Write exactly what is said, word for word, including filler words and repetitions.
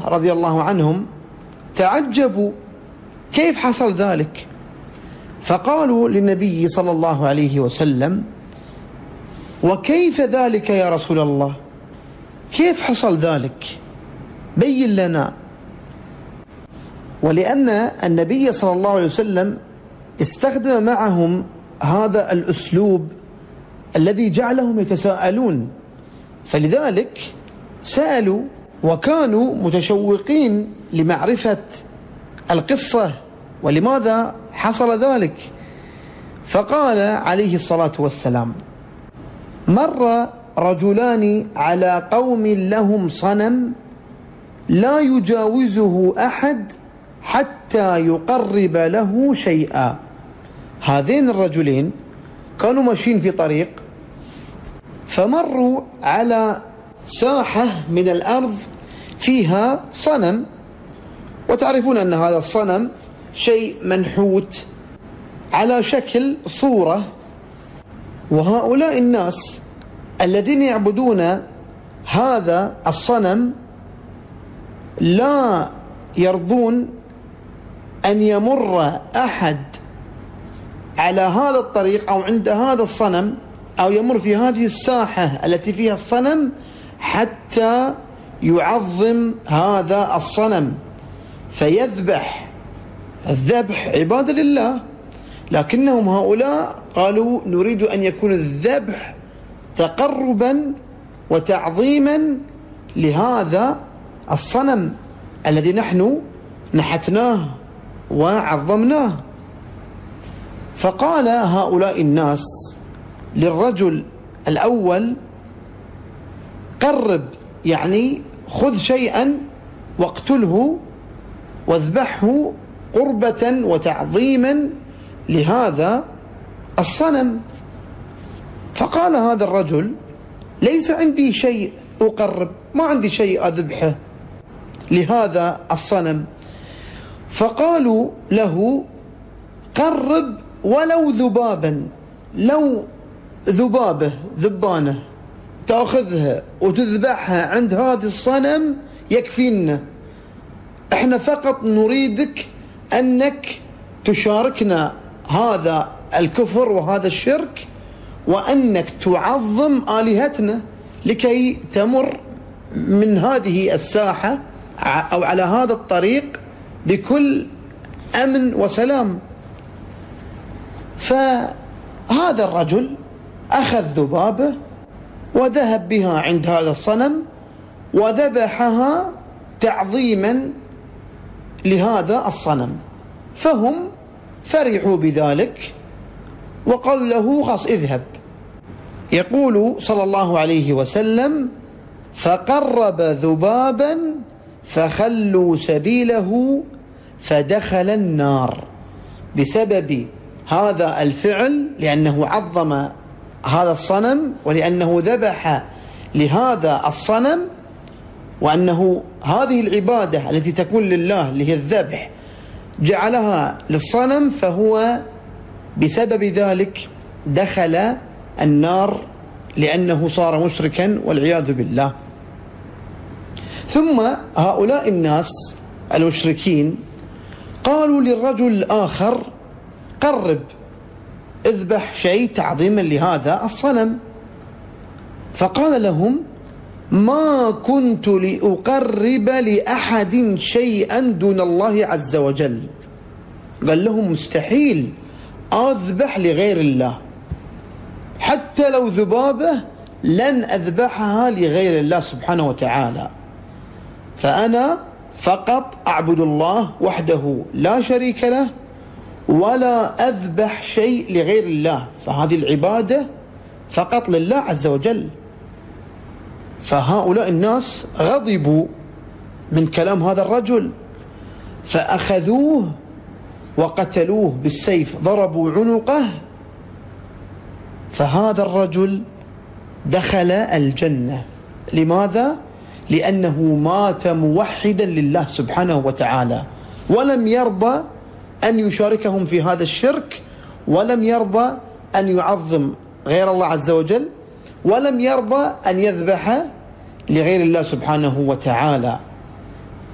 رضي الله عنهم تعجبوا كيف حصل ذلك، فقالوا للنبي صلى الله عليه وسلم: وكيف ذلك يا رسول الله؟ كيف حصل ذلك؟ بين لنا. ولأن النبي صلى الله عليه وسلم استخدم معهم هذا الأسلوب الذي جعلهم يتساءلون، فلذلك سألوا وكانوا متشوقين لمعرفة القصة ولماذا حصل ذلك. فقال عليه الصلاة والسلام: مر رجلان على قوم لهم صنم لا يجاوزه أحد حتى يقرب له شيئا. هذين الرجلين كانوا ماشيين في طريق، فمروا على ساحة من الأرض فيها صنم، وتعرفون أن هذا الصنم شيء منحوت على شكل صورة. وهؤلاء الناس الذين يعبدون هذا الصنم لا يرضون أن يمر أحد على هذا الطريق أو عند هذا الصنم أو يمر في هذه الساحة التي فيها الصنم حتى يعظم هذا الصنم فيذبح. الذبح عبادة لله، لكنهم هؤلاء قالوا: نريد أن يكون الذبح تقربا وتعظيما لهذا الصنم الذي نحن نحتناه وعظمناه. فقال هؤلاء الناس للرجل الأول: قرب، يعني خذ شيئا واقتله واذبحه قربة وتعظيما لهذا الصنم. فقال هذا الرجل: ليس عندي شيء أقرب، ما عندي شيء أذبحه لهذا الصنم. فقالوا له: قرب ولو ذبابا، لو ذبابة ذبانة تأخذها وتذبحها عند هذا الصنم يكفينا، احنا فقط نريدك أنك تشاركنا هذا الكفر وهذا الشرك، وأنك تعظم آلهتنا لكي تمر من هذه الساحة أو على هذا الطريق بكل أمن وسلام. فهذا الرجل أخذ ذبابة وذهب بها عند هذا الصنم وذبحها تعظيما لهذا الصنم، فهم فرحوا بذلك وقال له: خلاص اذهب. يقول صلى الله عليه وسلم: فقرب ذبابا فخلوا سبيله فدخل النار، بسبب هذا الفعل، لأنه عظم هذا الصنم ولأنه ذبح لهذا الصنم، وأنه هذه العبادة التي تكون لله اللي هي الذبح جعلها للصنم، فهو بسبب ذلك دخل النار لأنه صار مشركا والعياذ بالله. ثم هؤلاء الناس المشركين قالوا للرجل الآخر: قرب، اذبح شيء تعظيما لهذا الصنم. فقال لهم: ما كنت لأقرب لأحد شيئا دون الله عز وجل. قال لهم: مستحيل أذبح لغير الله، حتى لو ذبابة لن أذبحها لغير الله سبحانه وتعالى، فأنا فقط أعبد الله وحده لا شريك له، ولا أذبح شيء لغير الله، فهذه العبادة فقط لله عز وجل. فهؤلاء الناس غضبوا من كلام هذا الرجل، فأخذوه وقتلوه بالسيف، ضربوا عنقه. فهذا الرجل دخل الجنة. لماذا؟ لأنه مات موحدا لله سبحانه وتعالى، ولم يرضى أن يشاركهم في هذا الشرك، ولم يرضى أن يعظم غير الله عز وجل، ولم يرضى أن يذبح لغير الله سبحانه وتعالى.